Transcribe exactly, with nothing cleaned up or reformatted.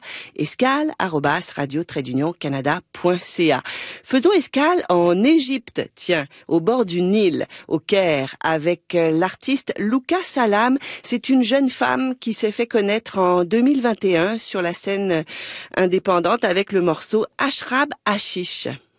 escale arobase radio trait d'union canada point c a. Faisons escale en Égypte, tiens, au bord du Nil, au Caire, avec l'artiste Louka Salam. C'est une jeune femme qui s'est fait connaître en deux mille vingt et un sur la scène indépendante avec le morceau Ashrab Hashish.